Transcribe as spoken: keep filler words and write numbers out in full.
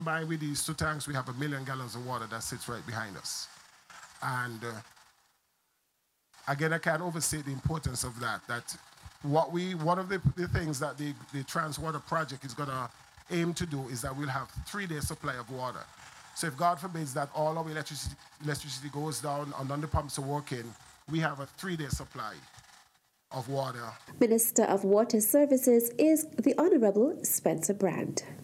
Combined with these two tanks, we have a million gallons of water that sits right behind us. And uh, again, I can't overstate the importance of that. That what we, one of the, the things that the, the Transwater project is going to aim to do is that we'll have three-day supply of water. So if God forbids that all our electricity, electricity goes down and none of the pumps are working, we have a three-day supply of water. Minister of Water Services is the Honourable Spencer Brand.